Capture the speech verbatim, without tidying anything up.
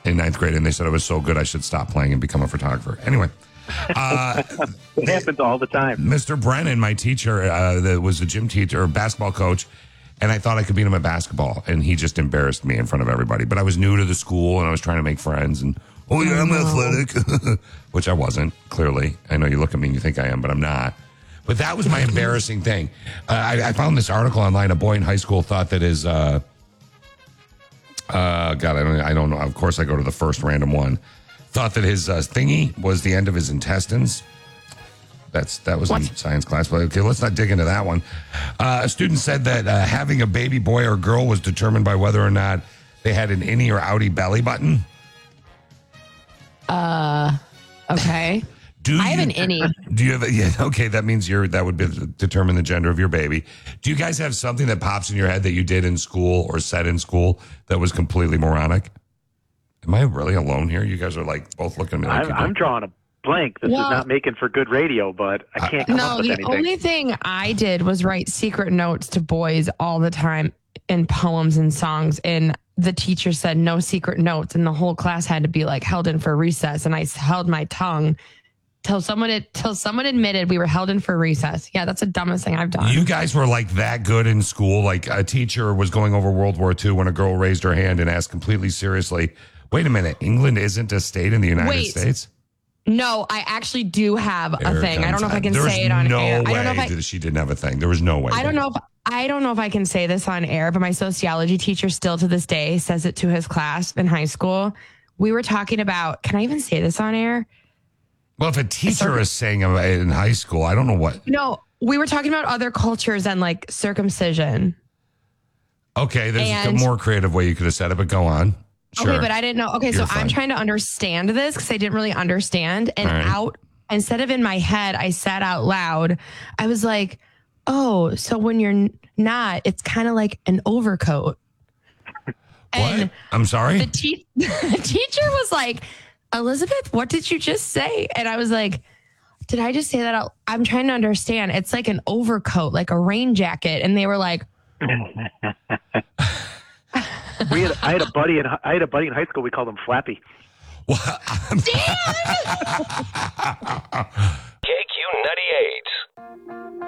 in ninth grade, and they said I was so good I should stop playing and become a photographer. Anyway. Uh, it happens all the time. Mister Brennan, my teacher, uh, that was a gym teacher, or basketball coach, and I thought I could beat him at basketball, and he just embarrassed me in front of everybody. But I was new to the school, and I was trying to make friends, and, oh, yeah, I'm athletic, which I wasn't, clearly. I know you look at me and you think I am, but I'm not. But that was my embarrassing thing. Uh, I, I found this article online. A boy in high school thought that his, uh, uh, God, I don't, I don't know. Of course, I go to the first random one. Thought that his uh, thingy was the end of his intestines. That's That was what? In science class. But okay, let's not dig into that one. Uh, a student said that uh, having a baby boy or girl was determined by whether or not they had an innie or outie belly button. Uh, okay. Do I you, have an innie. Do you have a, yeah, okay, that means you're, that would be, determine the gender of your baby. Do you guys have something that pops in your head that you did in school or said in school that was completely moronic? Am I really alone here? You guys are like both looking at me like I'm, I'm drawing a blank. This well, is not making for good radio, but I can't come no, up with anything. No, the only thing I did was write secret notes to boys all the time in poems and songs. And the teacher said no secret notes. And the whole class had to be like held in for recess. And I held my tongue till someone, till someone admitted we were held in for recess. Yeah, that's the dumbest thing I've done. You guys were like that good in school. Like a teacher was going over World War Two when a girl raised her hand and asked completely seriously, wait a minute, England isn't a state in the United Wait. States? No, I actually do have a Here thing. I don't know if I can There's say it on no air. Way I don't know if I, that she didn't have a thing. There was no way. I don't know if I don't know if I can say this on air, but my sociology teacher still to this day says it to his class in high school. We were talking about, can I even say this on air? Well, if a teacher is saying it in high school, I don't know what. No, we were talking about other cultures and like circumcision. Okay, there's and, a more creative way you could have said it, but go on. Sure. Okay, but I didn't know. Okay, You're so fine. I'm trying to understand this because I didn't really understand. And right. out, instead of in my head, I said out loud, I was like, oh, so when you're not, it's kind of like an overcoat. What? And I'm sorry? The, te- the teacher was like, Elizabeth, what did you just say? And I was like, did I just say that out? I'm trying to understand. It's like an overcoat, like a rain jacket. And they were like, We had, I had a buddy in I had a buddy in high school. We called him Flappy. Well, damn. K Q ninety-eight.